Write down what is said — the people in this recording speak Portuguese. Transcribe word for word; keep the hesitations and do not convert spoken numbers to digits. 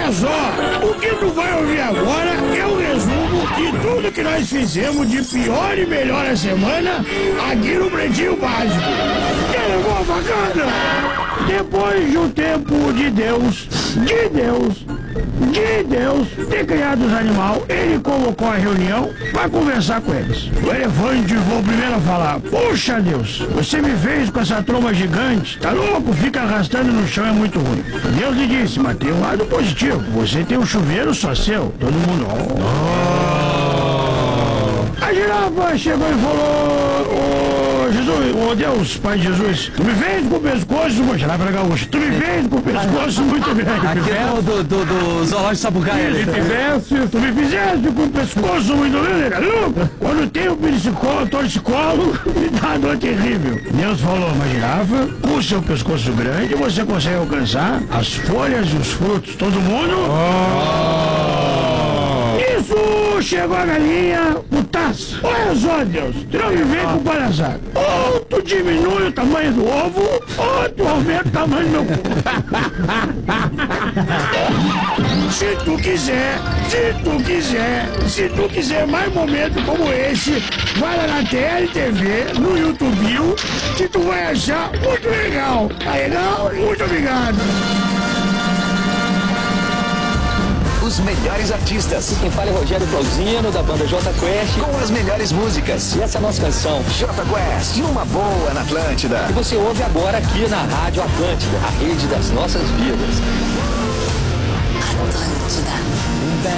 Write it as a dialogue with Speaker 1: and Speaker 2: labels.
Speaker 1: Olha só, o que tu vai ouvir agora é o resumo de tudo que nós fizemos de pior e melhor a semana aqui no Pretinho Básico. Que levou bacana? Depois de um tempo de Deus, de Deus, de Deus ter criado os animais, ele convocou a reunião para conversar com eles. O elefante foi o primeiro a falar: poxa Deus, você me fez com essa tromba gigante, tá louco? Fica arrastando no chão, é muito ruim. Deus lhe disse: mas tem um lado positivo, você tem um chuveiro só seu. Todo mundo... Oh. A girafa chegou e falou: ô Jesus, ô Deus, Pai de Jesus, tu me fez com o pescoço, vou tirar pra gaúcha, tu me fez com o pescoço muito grande.
Speaker 2: Aqui é o do, do, do zoológico Sapucaia.
Speaker 1: Tu me fizeste, tu me fizeste com o pescoço muito grande, louco. Quando tem o piscicolo, torcicolo, me dá uma dor terrível. Deus falou: mas girafa, com o seu pescoço grande, você consegue alcançar as folhas e os frutos, todo mundo? Oh. Isso, chegou a galinha, putaça. Olha só, Deus, tu não me vem com palhaçada. Ou tu diminui o tamanho do ovo, ou tu aumenta o tamanho do meu cu. Se tu quiser, se tu quiser, se tu quiser mais momentos como esse, vai lá na T L T V, no YouTube, que tu vai achar muito legal. Tá legal? Muito obrigado.
Speaker 3: Os melhores artistas.
Speaker 4: Quem fala é Rogério Flauzino, da banda Jota Quest.
Speaker 3: Com as melhores músicas.
Speaker 4: E essa é a nossa canção,
Speaker 3: Jota Quest, numa boa na Atlântida.
Speaker 4: que você ouve agora aqui na Rádio Atlântida, a rede das nossas vidas.
Speaker 5: Atlântida.